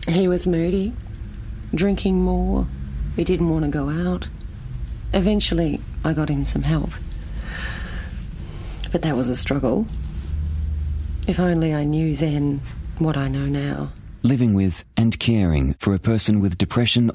He was moody, drinking more. He didn't want to go out. Eventually, I got him some help. But that was a struggle. If only I knew then what I know now. Living with and caring for a person with depression